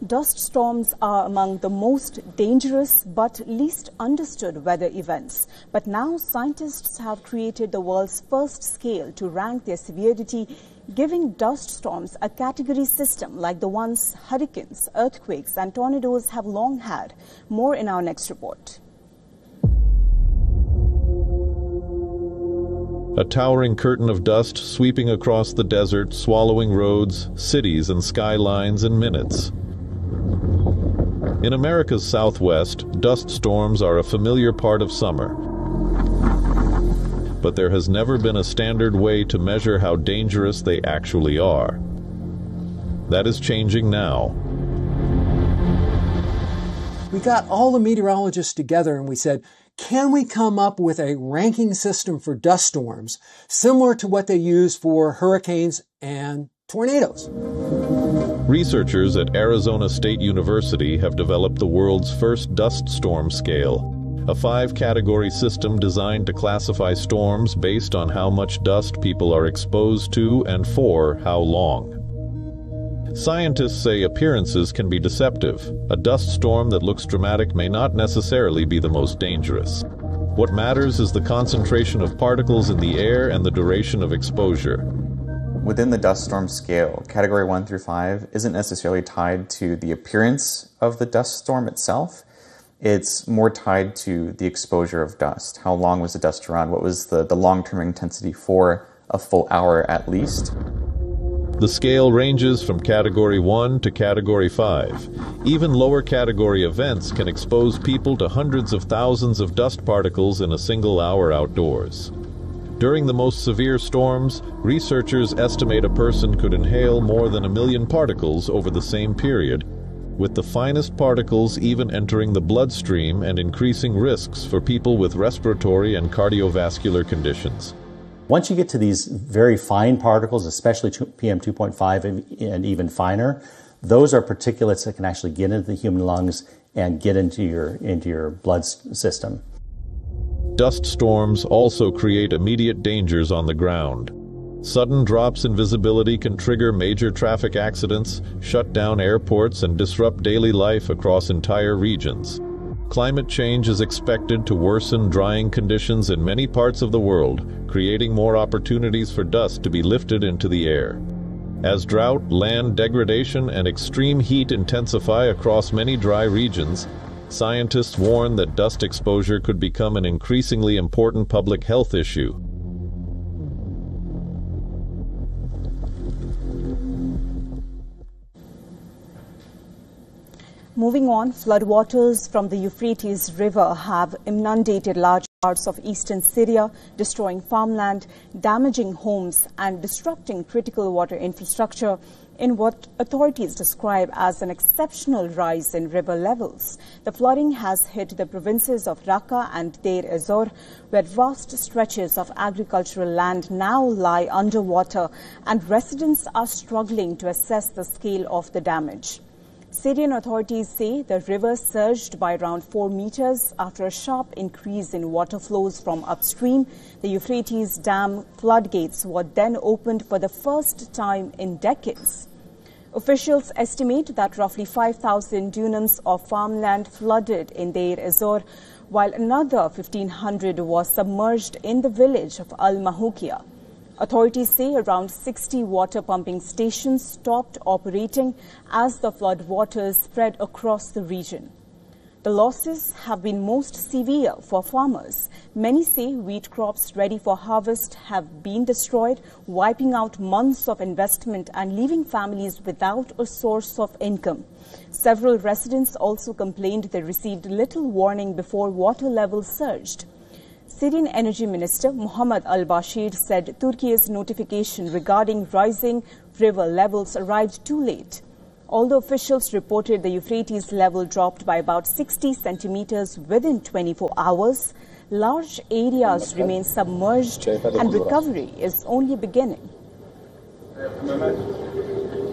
Dust storms are among the most dangerous but least understood weather events. But now scientists have created the world's first scale to rank their severity, giving dust storms a category system like the ones hurricanes, earthquakes and tornadoes have long had. More in our next report. A towering curtain of dust sweeping across the desert, swallowing roads, cities and skylines in minutes. In America's Southwest, dust storms are a familiar part of summer. But there has never been a standard way to measure how dangerous they actually are. That is changing now. We got all the meteorologists together and we said, can we come up with a ranking system for dust storms similar to what they use for hurricanes and tornadoes? Researchers at Arizona State University have developed the world's first dust storm scale, a 5-category system designed to classify storms based on how much dust people are exposed to and for how long. Scientists say appearances can be deceptive. A dust storm that looks dramatic may not necessarily be the most dangerous. What matters is the concentration of particles in the air and the duration of exposure. Within the dust storm scale, category 1 through 5 isn't necessarily tied to the appearance of the dust storm itself. It's more tied to the exposure of dust. How long was the dust around? What was the long-term intensity for a full hour at least? The scale ranges from Category 1 to Category 5. Even lower category events can expose people to hundreds of thousands of dust particles in a single hour outdoors. During the most severe storms, researchers estimate a person could inhale more than 1 million particles over the same period, with the finest particles even entering the bloodstream and increasing risks for people with respiratory and cardiovascular conditions. Once you get to these very fine particles, especially PM 2.5 and even finer, those are particulates that can actually get into the human lungs and get into your blood system. Dust storms also create immediate dangers on the ground. Sudden drops in visibility can trigger major traffic accidents, shut down airports, and disrupt daily life across entire regions. Climate change is expected to worsen drying conditions in many parts of the world, creating more opportunities for dust to be lifted into the air. As drought, land degradation, and extreme heat intensify across many dry regions, scientists warn that dust exposure could become an increasingly important public health issue. Moving on, floodwaters from the Euphrates River have inundated large parts of eastern Syria, destroying farmland, damaging homes, and disrupting critical water infrastructure in what authorities describe as an exceptional rise in river levels. The flooding has hit the provinces of Raqqa and Deir ez-Zor, where vast stretches of agricultural land now lie underwater, and residents are struggling to assess the scale of the damage. Syrian authorities say the river surged by around 4 meters after a sharp increase in water flows from upstream. The Euphrates Dam floodgates were then opened for the first time in decades. Officials estimate that roughly 5,000 dunams of farmland flooded in Deir ez-Zor, while another 1,500 was submerged in the village of Al-Mahoukia. Authorities say around 60 water pumping stations stopped operating as the flood waters spread across the region. The losses have been most severe for farmers. Many say wheat crops ready for harvest have been destroyed, wiping out months of investment and leaving families without a source of income. Several residents also complained they received little warning before water levels surged. Syrian Energy Minister Mohammed al-Bashir said Turkey's notification regarding rising river levels arrived too late. Although officials reported the Euphrates level dropped by about 60 centimeters within 24 hours, large areas remain submerged and recovery is only beginning.